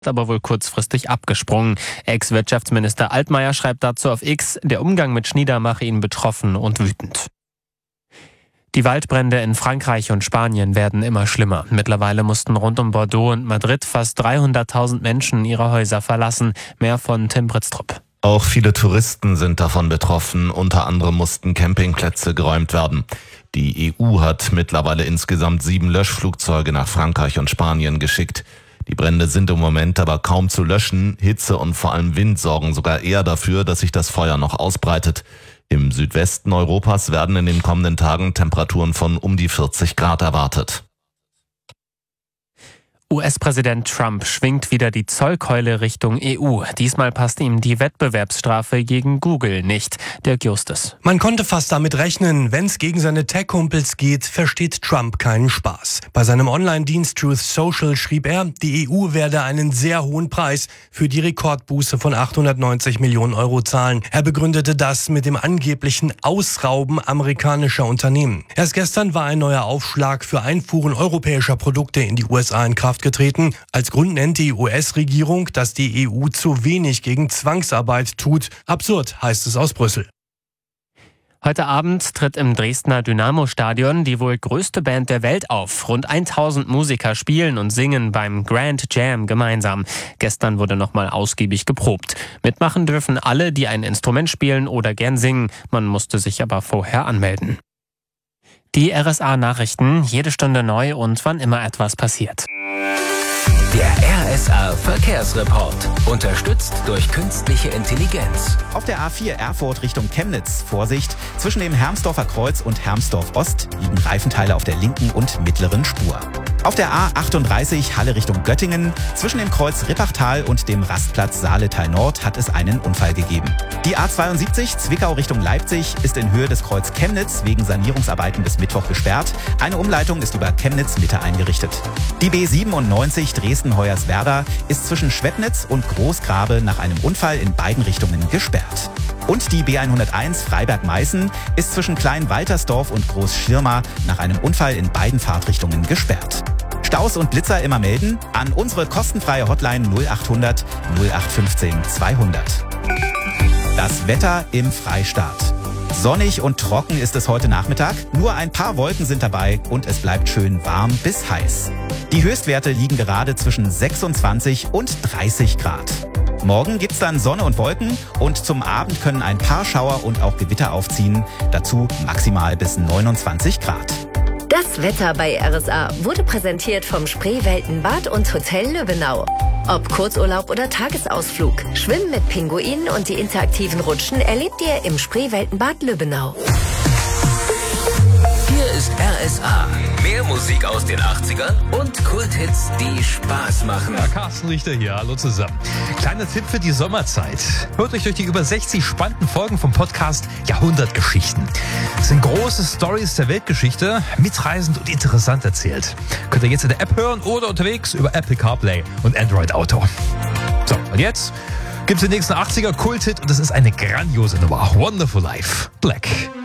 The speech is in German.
aber wohl kurzfristig abgesprungen. Ex-Wirtschaftsminister Altmaier schreibt dazu auf X, der Umgang mit Schneider mache ihn betroffen und wütend. Die Waldbrände in Frankreich und Spanien werden immer schlimmer. Mittlerweile mussten rund um Bordeaux und Madrid fast 300.000 Menschen ihre Häuser verlassen. Mehr von Tim Britztrup. Auch viele Touristen sind davon betroffen. Unter anderem mussten Campingplätze geräumt werden. Die EU hat mittlerweile insgesamt 7 Löschflugzeuge nach Frankreich und Spanien geschickt. Die Brände sind im Moment aber kaum zu löschen. Hitze und vor allem Wind sorgen sogar eher dafür, dass sich das Feuer noch ausbreitet. Im Südwesten Europas werden in den kommenden Tagen Temperaturen von um die 40 Grad erwartet. US-Präsident Trump schwingt wieder die Zollkeule Richtung EU. Diesmal passt ihm die Wettbewerbsstrafe gegen Google nicht. Dirk Justus. Man konnte fast damit rechnen, wenn es gegen seine Tech-Kumpels geht, versteht Trump keinen Spaß. Bei seinem Online-Dienst Truth Social schrieb er, die EU werde einen sehr hohen Preis für die Rekordbuße von 890 Millionen Euro zahlen. Er begründete das mit dem angeblichen Ausrauben amerikanischer Unternehmen. Erst gestern war ein neuer Aufschlag für Einfuhren europäischer Produkte in die USA in Kraft getreten. Als Grund nennt die US-Regierung, dass die EU zu wenig gegen Zwangsarbeit tut. Absurd, heißt es aus Brüssel. Heute Abend tritt im Dresdner Dynamo-Stadion die wohl größte Band der Welt auf. Rund 1000 Musiker spielen und singen beim Grand Jam gemeinsam. Gestern wurde nochmal ausgiebig geprobt. Mitmachen dürfen alle, die ein Instrument spielen oder gern singen. Man musste sich aber vorher anmelden. Die RSA-Nachrichten, jede Stunde neu und wann immer etwas passiert. Der RSA-Verkehrsreport. Unterstützt durch künstliche Intelligenz. Auf der A4 Erfurt Richtung Chemnitz. Vorsicht, zwischen dem Hermsdorfer Kreuz und Hermsdorf Ost liegen Reifenteile auf der linken und mittleren Spur. Auf der A38 Halle Richtung Göttingen. Zwischen dem Kreuz Rippachtal und dem Rastplatz Saaletal Nord hat es einen Unfall gegeben. Die A72 Zwickau Richtung Leipzig ist in Höhe des Kreuz Chemnitz wegen Sanierungsarbeiten bis Mittwoch gesperrt. Eine Umleitung ist über Chemnitz Mitte eingerichtet. Die B97 Dresden-Hoyerswerda ist zwischen Schwebnitz und Großgrabe nach einem Unfall in beiden Richtungen gesperrt. Und die B101 Freiberg-Meißen ist zwischen Klein-Waltersdorf und Groß-Schirma nach einem Unfall in beiden Fahrtrichtungen gesperrt. Staus und Blitzer immer melden an unsere kostenfreie Hotline 0800 0815 200. Das Wetter im Freistaat. Sonnig und trocken ist es heute Nachmittag. Nur ein paar Wolken sind dabei und es bleibt schön warm bis heiß. Die Höchstwerte liegen gerade zwischen 26 und 30 Grad. Morgen gibt's dann Sonne und Wolken und zum Abend können ein paar Schauer und auch Gewitter aufziehen. Dazu maximal bis 29 Grad. Das Wetter bei RSA wurde präsentiert vom Spreewelten-Bad und Hotel Lübbenau. Ob Kurzurlaub oder Tagesausflug, Schwimmen mit Pinguinen und die interaktiven Rutschen erlebt ihr im Spreewelten-Bad Lübbenau. Hier ist RSA. Mehr Musik aus den 80ern und Kulthits, die Spaß machen. Ja, Carsten Richter hier, hallo zusammen. Kleiner Tipp für die Sommerzeit. Hört euch durch die über 60 spannenden Folgen vom Podcast Jahrhundertgeschichten. Das sind große Stories der Weltgeschichte, mitreißend und interessant erzählt. Könnt ihr jetzt in der App hören oder unterwegs über Apple CarPlay und Android Auto. So, und jetzt gibt's den nächsten 80er Kulthit und das ist eine grandiose Nummer. Wonderful Life. Black.